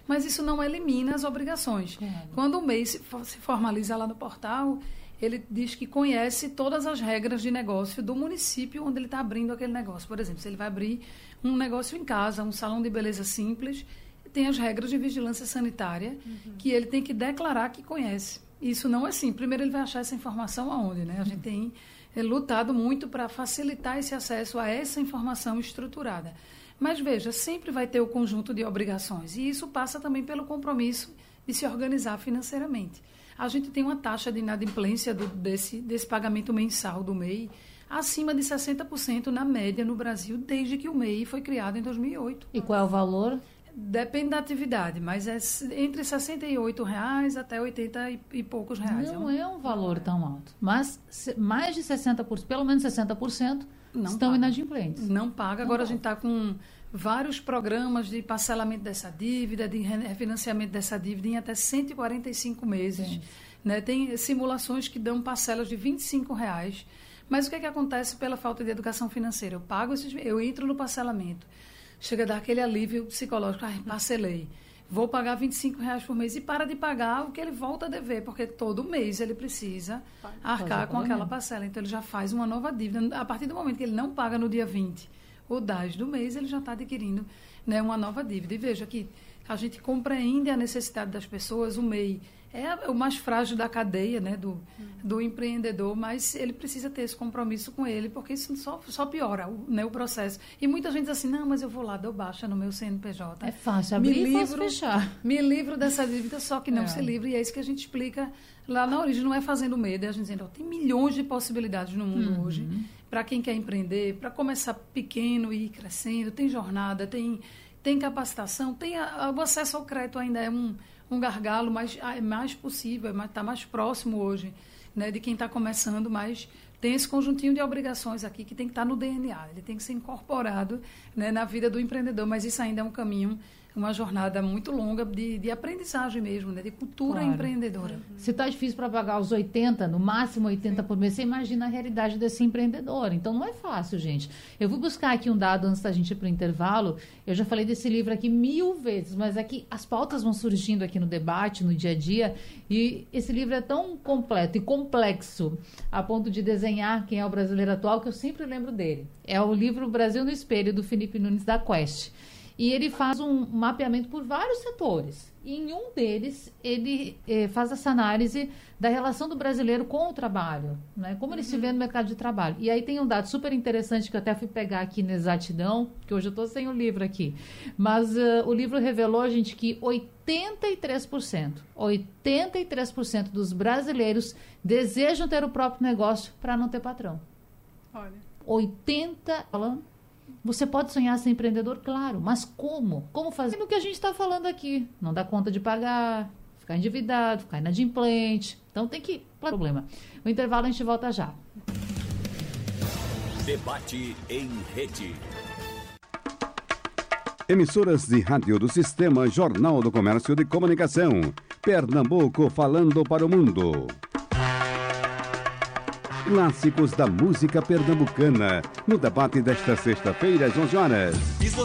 mas isso não elimina as obrigações. Quando o MEI se formaliza lá no portal, ele diz que conhece todas as regras de negócio do município onde ele está abrindo aquele negócio. Por exemplo, se ele vai abrir um negócio em casa, um salão de beleza simples, tem as regras de vigilância sanitária que ele tem que declarar que conhece. Isso não é assim. Primeiro ele vai achar essa informação aonde, né? A gente tem lutado muito para facilitar esse acesso a essa informação estruturada. Mas veja, sempre vai ter o conjunto de obrigações e isso passa também pelo compromisso de se organizar financeiramente. A gente tem uma taxa de inadimplência desse pagamento mensal do MEI acima de 60% na média no Brasil, desde que o MEI foi criado em 2008. E qual é o valor? Depende da atividade, mas é entre R$ 68 até 80 e poucos reais. Não é um valor tão alto. Mas mais de 60%, pelo menos 60%, estão inadimplentes. Não paga. Agora a gente está com vários programas de parcelamento dessa dívida, de refinanciamento dessa dívida em até 145 meses. Né? Tem simulações que dão parcelas de R$ 25. Mas o que acontece pela falta de educação financeira? Eu entro no parcelamento. Chega a dar aquele alívio psicológico. Parcelei. Vou pagar R$ 25 por mês e para de pagar o que ele volta a dever, porque todo mês ele precisa arcar com aquela parcela. Então, ele já faz uma nova dívida. A partir do momento que ele não paga no dia 20 ou 10 do mês, ele já está adquirindo, né, uma nova dívida. E veja que a gente compreende a necessidade das pessoas. O MEI é o mais frágil da cadeia, né, do empreendedor, mas ele precisa ter esse compromisso com ele, porque isso só piora o processo. E muita gente diz assim, não, mas eu vou lá, dou baixa no meu CNPJ. É fácil abrir e fácil fechar. Me livro dessa dívida, só que não se livra. E é isso que a gente explica lá na origem. Não é fazendo medo, é a gente dizendo, tem milhões de possibilidades no mundo hoje, para quem quer empreender, para começar pequeno e ir crescendo, tem jornada, tem capacitação, o acesso ao crédito ainda é um gargalo, mas é mais possível, está mais próximo hoje, né, de quem está começando, mas tem esse conjuntinho de obrigações aqui que tem que estar no DNA, ele tem que ser incorporado, né, na vida do empreendedor, mas isso ainda é um caminho, uma jornada muito longa de aprendizagem mesmo, né, de cultura empreendedora. Se está difícil para pagar os 80, no máximo 80 por mês, você imagina a realidade desse empreendedor. Então não é fácil, gente. Eu vou buscar aqui um dado antes da gente ir para o intervalo. Eu já falei desse livro aqui 1000 vezes, mas aqui as pautas vão surgindo aqui no debate, no dia a dia, e esse livro é tão completo e complexo a ponto de desenhar quem é o brasileiro atual, que eu sempre lembro dele. É o livro Brasil no Espelho, do Felipe Nunes da Quest. E ele faz um mapeamento por vários setores. E em um deles, ele faz essa análise da relação do brasileiro com o trabalho, né? Como ele se vê no mercado de trabalho. E aí tem um dado super interessante que eu até fui pegar aqui na exatidão, que hoje eu estou sem o livro aqui. Mas o livro revelou, gente, que 83% dos brasileiros desejam ter o próprio negócio para não ter patrão. Olha. 80%. Você pode sonhar ser empreendedor, claro, mas como? Como fazer? O que a gente está falando aqui, não dá conta de pagar, ficar endividado, ficar inadimplente. Então tem que... problema. O intervalo a gente volta já. Debate em rede. Emissoras de rádio do Sistema Jornal do Comércio de Comunicação. Pernambuco falando para o mundo. Clássicos da música pernambucana, no debate desta sexta-feira às 11 horas.